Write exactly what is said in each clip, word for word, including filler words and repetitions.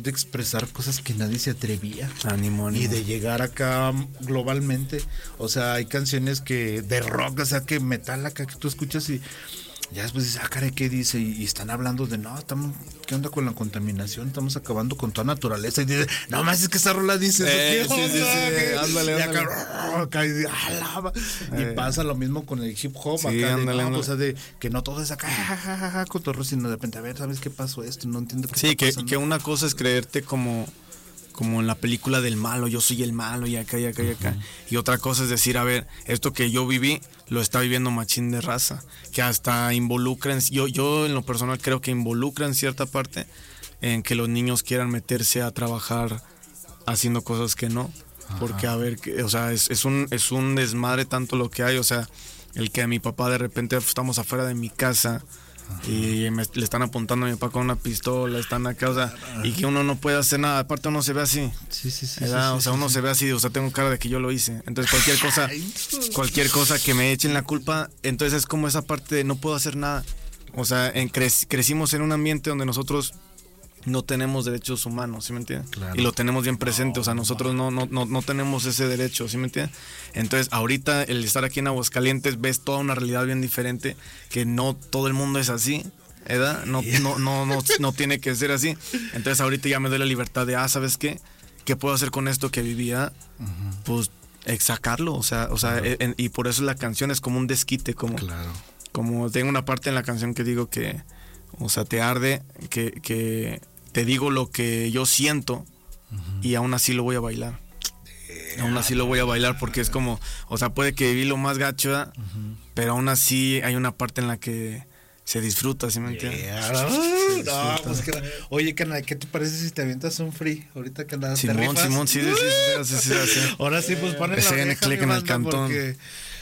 de expresar cosas que nadie se atrevía. Ánimo, ánimo. Y de llegar acá globalmente. O sea, hay canciones que de rock, o sea, que metal acá que tú escuchas y ya después dices, ah, caray, ¿qué dice? Y, y están hablando de, no, estamos, ¿qué onda con la contaminación? Estamos acabando con toda naturaleza. Y dices, no más es que esa rola dice eh, eso. sí, sí, sí, ándale, y ándale. acá, acá, y, alaba. Eh. Y pasa lo mismo con el hip hop. Sí, acá de, ándale, no, ándale. O sea, de que no todo es acá, jajaja, cotorro, sino de repente, a ver, ¿sabes qué pasó esto? No entiendo qué Sí, está que, pasando. que una cosa es creerte como, como en la película del malo, yo soy el malo y acá y acá y acá. Uh-huh. Y otra cosa es decir, a ver, esto que yo viví, lo está viviendo machín de raza, que hasta involucra, en, yo, yo en lo personal creo que involucra en cierta parte en que los niños quieran meterse a trabajar haciendo cosas que no. Ajá. Porque a ver, o sea, es, es, un, es un desmadre tanto lo que hay, o sea, el que a mi papá de repente estamos afuera de mi casa. Ajá. Y me, le están apuntando a mi papá con una pistola, están acá, o sea, y que uno no puede hacer nada, aparte uno se ve así, sí, sí, sí, sí, o sí, sea, sí, uno sí. se ve así, o sea, tengo cara de que yo lo hice, entonces cualquier cosa, cualquier cosa que me echen la culpa, entonces es como esa parte de no puedo hacer nada, o sea, en cre- crecimos en un ambiente donde nosotros no tenemos derechos humanos, ¿sí me entiendes? Claro. Y lo tenemos bien presente, o sea, nosotros no, no, no, no tenemos ese derecho, ¿sí me entiendes? Entonces, ahorita el estar aquí en Aguascalientes ves toda una realidad bien diferente, que no todo el mundo es así, ¿verdad? No, no, no, no, no tiene que ser así. Entonces, ahorita ya me doy la libertad de, ah, ¿sabes qué? ¿Qué puedo hacer con esto que vivía? Uh-huh. Pues, sacarlo, o sea, o sea, uh-huh. en, y por eso la canción es como un desquite, como, claro. como tengo una parte en la canción que digo que, o sea, te arde, que, que te digo lo que yo siento uh-huh. y aún así lo voy a bailar. Yeah. Aún así lo voy a bailar porque es como, o sea, puede que viví lo más gacho, uh-huh. pero aún así hay una parte en la que se disfruta, ¿sí me entiendes? Yeah. No, pues que, oye, canal, ¿qué te parece si te avientas un free? Ahorita que andas, Simón, te rifas. Simón, sí, sí, sí, sí, sí, sí, sí. Ahora sí, pues ponen la vieja, clic en el cantón. Porque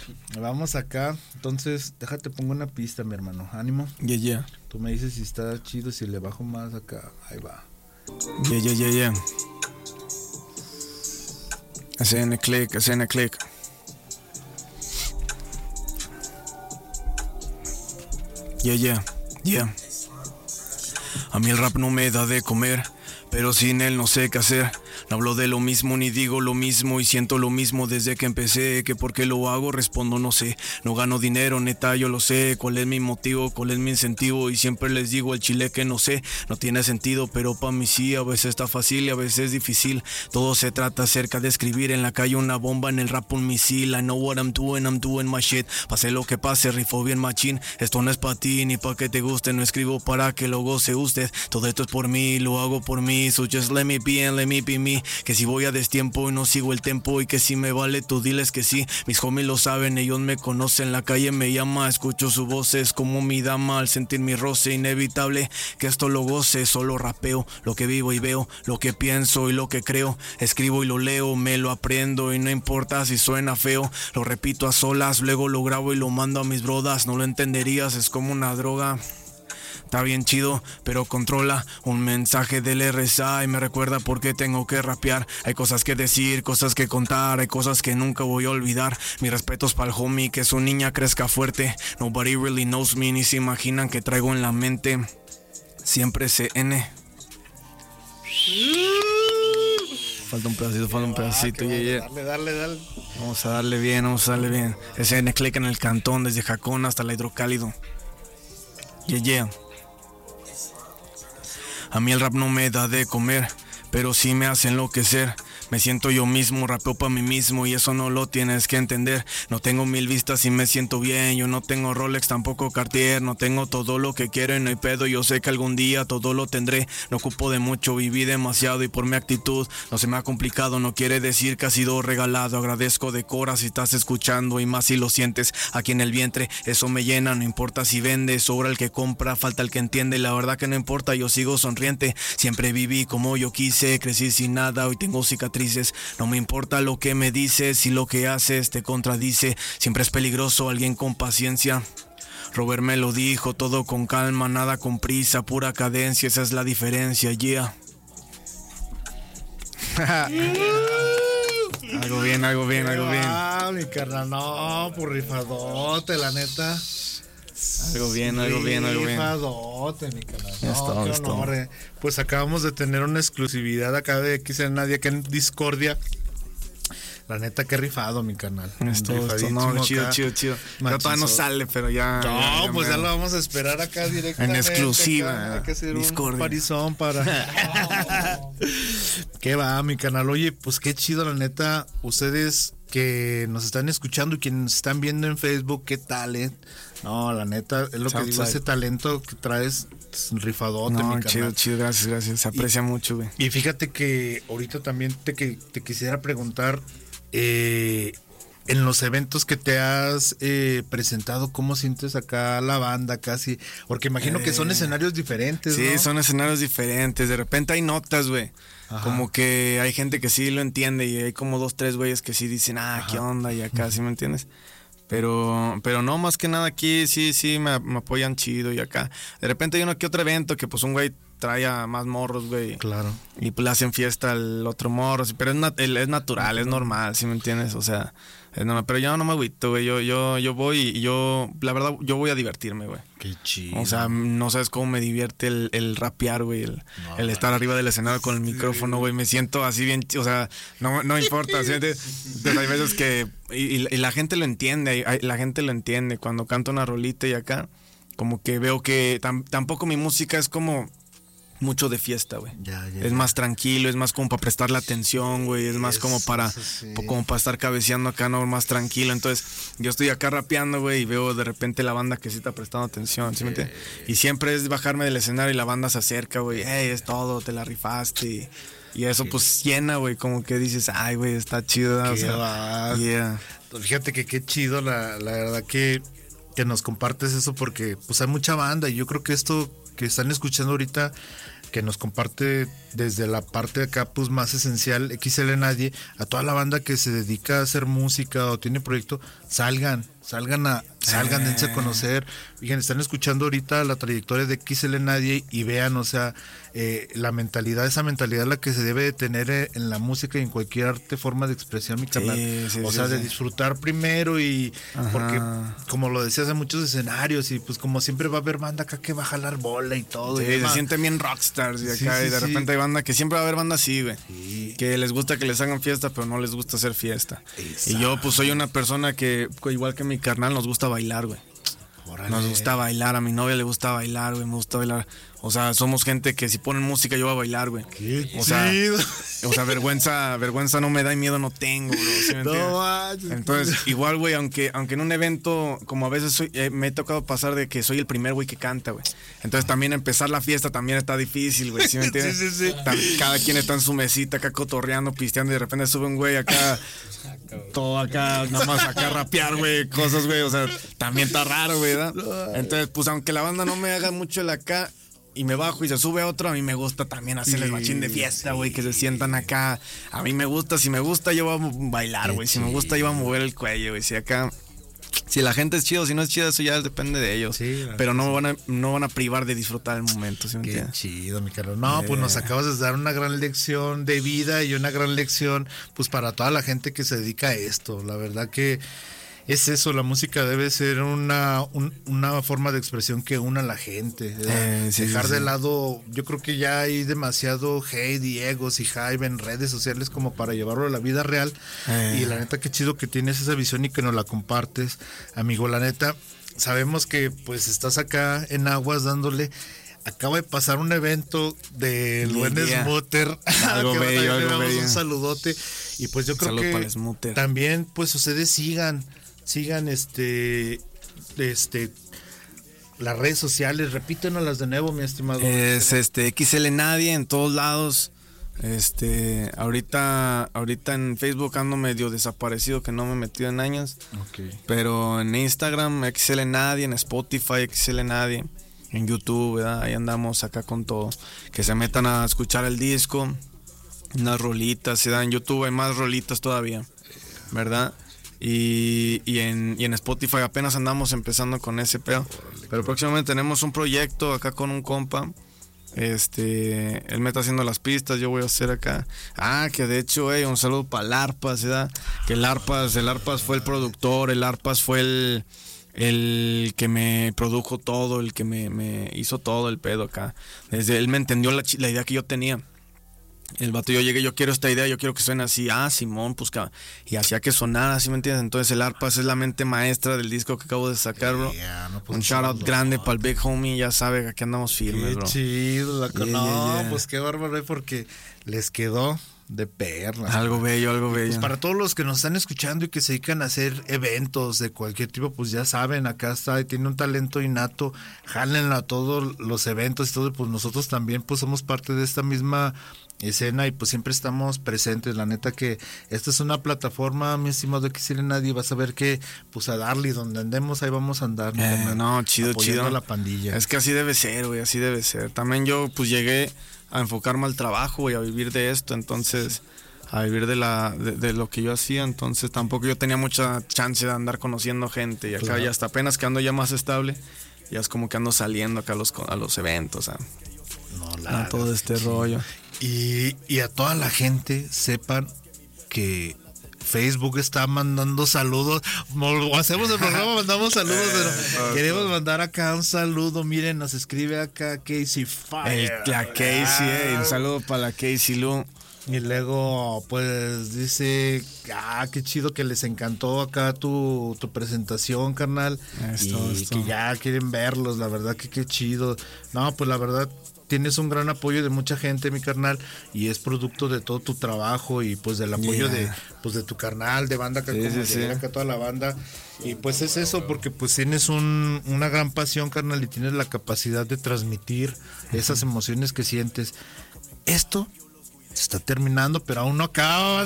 vamos acá, entonces déjate pongo una pista, mi hermano, ánimo. Yeah, yeah. Tú me dices si está chido, si le bajo más acá, ahí va. Yeah, yeah, yeah, yeah. Hacen el click, hacen el click. Yeah, yeah, yeah. A mí el rap no me da de comer, pero sin él no sé qué hacer. No hablo de lo mismo ni digo lo mismo y siento lo mismo desde que empecé. Que por qué lo hago respondo no sé. No gano dinero, neta, yo lo sé. Cuál es mi motivo, cuál es mi incentivo. Y siempre les digo al chile que no sé. No tiene sentido, pero pa' mí sí. A veces está fácil y a veces es difícil. Todo se trata acerca de escribir. En la calle una bomba, en el rap un misil. I know what I'm doing, I'm doing my shit. Pase lo que pase, rifo bien machín. Esto no es pa' ti ni pa' que te guste. No escribo para que lo goce usted. Todo esto es por mí, lo hago por mí. So just let me be and let me be me. Que si voy a destiempo y no sigo el tempo y que si me vale tú diles que sí. Mis homies lo saben, ellos me conocen. La calle me llama, escucho su voz. Es como mi dama al sentir mi roce. Inevitable que esto lo goce. Solo rapeo lo que vivo y veo, lo que pienso y lo que creo. Escribo y lo leo, me lo aprendo y no importa si suena feo. Lo repito a solas, luego lo grabo y lo mando a mis brodas. No lo entenderías, es como una droga. Está bien chido, pero controla. Un mensaje del R S A y me recuerda por qué tengo que rapear. Hay cosas que decir, cosas que contar. Hay cosas que nunca voy a olvidar. Mis respetos pa'l homie, que su niña crezca fuerte. Nobody really knows me, ni se imaginan que traigo en la mente. Siempre C N. Falta un pedacito, falta un pedacito. Yeah, yeah. Dale, dale, dale. Vamos a darle bien, vamos a darle bien. S N click en el cantón, desde Jacón hasta el Hidrocálido. Yeah, yeah. A mí el rap no me da de comer, pero sí me hace enloquecer. Me siento yo mismo, rapeo pa' mí mismo y eso no lo tienes que entender. No tengo mil vistas y me siento bien. Yo no tengo Rolex, tampoco Cartier. No tengo todo lo que quiero y no hay pedo. Yo sé que algún día todo lo tendré. No ocupo de mucho, viví demasiado y por mi actitud no se me ha complicado. No quiere decir que ha sido regalado. Agradezco de cora si estás escuchando y más si lo sientes aquí en el vientre. Eso me llena, no importa si vende. Sobra el que compra, falta el que entiende. La verdad que no importa, yo sigo sonriente. Siempre viví como yo quise, crecí sin nada, hoy tengo cicatrices. No me importa lo que me dices, si lo que haces te contradice. Siempre es peligroso alguien con paciencia. Robert me lo dijo, todo con calma, nada con prisa, pura cadencia, esa es la diferencia, yeah. Algo bien, algo bien, algo bien. Ah, mi carnal, no, por rifadote, la neta. Algo bien, algo bien, algo bien. Rifadote, mi canal. No, Es todo, qué es todo. honor, eh. Pues acabamos de tener una exclusividad acá de X L Nadie, acá en Discordia. La neta, qué rifado, mi canal. Es todo, esto, Rifadísimo no, chido, acá. chido, chido. Pero todavía no Machizo. sale, pero ya. No, ya, ya pues me- ya lo vamos a esperar acá directamente. En exclusiva, acá. Hay que hacer Discordia. un parizón para. ¿Qué va, mi canal? Oye, pues qué chido, la neta. Ustedes que nos están escuchando y quienes nos están viendo en Facebook, qué talent. No, la neta, es lo que digo, Southside. ese talento que traes es un rifadote, No, mi chido, canal. chido, gracias, gracias. Se aprecia mucho, güey. Y fíjate que ahorita también te, que, te quisiera preguntar, eh, en los eventos que te has eh, presentado, ¿cómo sientes acá la banda casi? Porque imagino que son Eh, escenarios diferentes, Sí, ¿no? son escenarios diferentes. De repente hay notas, güey. Ajá. Como que hay gente que sí lo entiende y hay como dos, tres güeyes que sí dicen, ah, qué onda, y acá, ¿sí me entiendes? Pero, pero no, más que nada aquí sí, sí me, me apoyan chido y acá. De repente hay uno que otro evento que pues un güey trae a más morros, güey. Claro. Y pues le hacen fiesta al otro morro, sí, pero es, nat- el- es natural, es normal, ¿sí me entiendes? O sea, es normal. Pero yo no me agüito, güey. Yo, yo, yo voy y yo, la verdad, yo voy a divertirme, güey. Qué chido. O sea, no sabes cómo me divierte el, el rapear, güey. El, No, el estar arriba del escenario con el micrófono, güey. Me siento así bien, ch- o sea, no, no importa. ¿Sí? Entonces, hay veces que. Y, y- y la gente lo entiende, hay- hay- la gente lo entiende. Cuando canto una rolita y acá, como que veo que tam- tampoco mi música es como mucho de fiesta, güey. Ya, ya, Es ya. más tranquilo, es más como para prestarle atención, güey. Es más como Eso, para eso sí. po- como para estar cabeceando acá, no, más tranquilo. Entonces, yo estoy acá rapeando, güey, y veo de repente la banda que sí está prestando atención, ¿sí me entiendes? Y siempre es bajarme del escenario y la banda se acerca, güey. Hey, es todo, te la rifaste. Y, y eso pues llena, güey, como que dices, ay, güey, está chido. O Qué sea, va. yeah. Pues fíjate que qué chido, la, la verdad que, que nos compartes eso porque pues hay mucha banda y yo creo que esto que están escuchando ahorita que nos comparte desde la parte de acá pues más esencial X L Nadie, a toda la banda que se dedica a hacer música o tiene proyecto, salgan, salgan a, salgan, Eh. dense a conocer. Fíjense, están escuchando ahorita la trayectoria de X L Nadie y vean, o sea, eh, la mentalidad, esa mentalidad la que se debe de tener eh, en la música y en cualquier arte, forma de expresión, mi canal. sí, o sí, sea, de sí. disfrutar primero y Ajá. porque como lo decías, hay muchos escenarios y pues como siempre va a haber banda acá que va a jalar bola y todo. Sí, y se demás. sienten bien rockstars y acá, Sí, y sí, de sí. repente hay banda que siempre va a haber banda así, güey. Sí. Que les gusta que les hagan fiesta, pero no les gusta hacer fiesta. Exacto. Y yo, pues, soy una persona que, igual que mi carnal, nos gusta bailar, güey. Órale. Nos gusta bailar, a mi novia le gusta bailar, güey, me gusta bailar. O sea, somos gente que si ponen música yo voy a bailar, güey. Qué O sea, chido. o sea, vergüenza, vergüenza no me da y miedo no tengo, bro. ¿Sí me entiendes? No manches. Entonces, igual, güey, aunque, aunque en un evento, como a veces soy, eh, me he tocado pasar de que soy el primer güey que canta, güey. Entonces también empezar la fiesta también está difícil, güey, ¿sí me entiendes? Sí, sí, sí. Tam- Cada quien está en su mesita acá cotorreando, pisteando y de repente sube un güey acá, todo acá, nada más acá a rapear, güey, cosas, güey. O sea, también está raro, güey, ¿verdad? Entonces, pues aunque la banda no me haga mucho el acá y me bajo y se sube otro, a mí me gusta también hacerles Sí, machín de fiesta, güey, que se sientan acá. A mí me gusta, si me gusta, yo voy a bailar, güey. Si me gusta, yo voy a mover el cuello, güey. Si acá. Si la gente es chido, si no es chida, eso ya depende de ellos. Sí, la pero no van a, no van a privar de disfrutar el momento, ¿sí me Qué entiendes? chido, mi caro. No, pues nos acabas de dar una gran lección de vida y una gran lección, pues para toda la gente que se dedica a esto. La verdad que es eso, la música debe ser una, un- una forma de expresión que una a la gente. ¿verdad? Eh, sí, Dejar sí, de sí. lado, yo creo que ya hay demasiado hate y egos y hype en redes sociales como para llevarlo a la vida real. Eh. Y la neta, qué chido que tienes esa visión y que nos la compartes, amigo. La neta, sabemos que pues estás acá en Aguas dándole. Acaba de pasar un evento del Yeah, buen yeah. Smutter. Algo Que bello, también le algo damos bello. un saludote. Y pues yo creo Salud que para el Smutter. también pues ustedes sigan, sigan este, este, las redes sociales. Repítenos las de nuevo, mi estimado. Es este X L Nadie en todos lados. Este, ahorita, ahorita en Facebook ando medio desaparecido, que no me he metido en años. Ok. Pero en Instagram, X L Nadie, en Spotify, X L Nadie, en YouTube, ¿verdad? Ahí andamos acá con todo. Que se metan a escuchar el disco, unas rolitas, ¿verdad? En YouTube hay más rolitas todavía, ¿verdad? Y, y, en, y en Spotify apenas andamos empezando con ese pedo. Pero próximamente tenemos un proyecto acá con un compa. Este, él me está haciendo las pistas, yo voy a hacer acá. Ah, que de hecho, hey, un saludo para el Arpas, ¿verdad? Que el Arpas, el Arpas fue el productor, el Arpas fue el, el que me produjo todo, el que me, me hizo todo el pedo acá. Desde él me entendió la, la idea que yo tenía. El vato, yo llegué, yo quiero esta idea, yo quiero que suene así. Ah, Simón, pues, y hacía que sonara, ¿sí me entiendes? Entonces el Arpas es la mente maestra del disco que acabo de sacar, bro. Yeah, no, pues, un shout out grande para el Big Homie, ya sabe, aquí andamos firmes, qué bro. Chido, la Yeah, no, yeah, yeah. Pues qué bárbaro, porque les quedó de perlas. Algo bello, algo bello. Pues para todos los que nos están escuchando y que se dedican a hacer eventos de cualquier tipo, pues ya saben, acá está, tiene un talento innato, jálenlo a todos los eventos y todo, pues nosotros también pues somos parte de esta misma escena y pues siempre estamos presentes. La neta que esta es una plataforma, mi estimado de Quisiera Nadie, vas a ver que pues a darle donde andemos ahí vamos a andar. ¿no? Eh, no, chido, chido. A la pandilla. Es que así debe ser, güey, así debe ser. También yo pues llegué a enfocarme al trabajo y a vivir de esto, entonces a vivir de la de, de lo que yo hacía, entonces tampoco yo tenía mucha chance de andar conociendo gente y acá claro. Ya hasta apenas que ando ya más estable, ya es como que ando saliendo acá a los, a los eventos, a, no, la, a todo este sí. rollo. Y, y a toda la gente sepan que Facebook está mandando saludos. Hacemos el programa, mandamos saludos, pero queremos mandar acá un saludo. Miren, nos escribe acá Casey Fire. El, la Casey, eh, un saludo para la Casey Lu. Y luego, pues, dice, ah, qué chido que les encantó acá tu, tu presentación, carnal. Esto, y esto. Que ya quieren verlos, la verdad que qué chido. No, pues la verdad, tienes un gran apoyo de mucha gente, mi carnal, y es producto de todo tu trabajo y pues del apoyo yeah. de pues de tu carnal, de banda que sí, como sí, sí. acá toda la banda. Y pues es eso, porque pues tienes un, una gran pasión, carnal, y tienes la capacidad de transmitir uh-huh. esas emociones que sientes. Esto se está terminando, pero aún no acaba.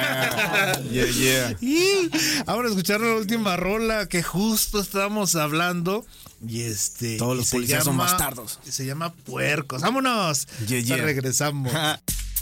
yeah, yeah. Y vamos a escuchar la última rola que justo estábamos hablando. Y este. Todos los policías llama, son bastardos. Se llama Puercos. ¡Vámonos! Yeah, yeah. Ya regresamos.